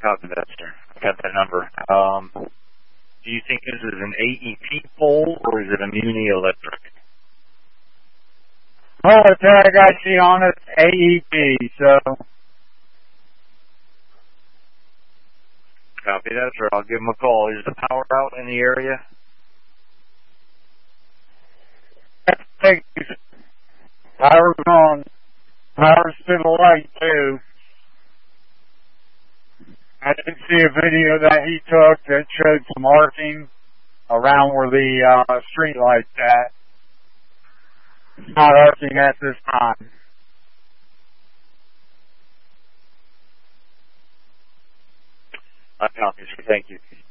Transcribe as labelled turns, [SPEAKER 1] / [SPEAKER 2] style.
[SPEAKER 1] Copy that, sir. I got that number. Do you think this is an AEP pole or is it a Muni Electric?
[SPEAKER 2] Well, it's I got you on it, AEP, so.
[SPEAKER 1] Copy that, sir. I'll give him a call. Is the power out in the area?
[SPEAKER 2] Power's on. Power's to the light, too. I did see a video that he took that showed some marking around where the street light's at. It's not arcing at this time.
[SPEAKER 1] I copy, sir. Thank you.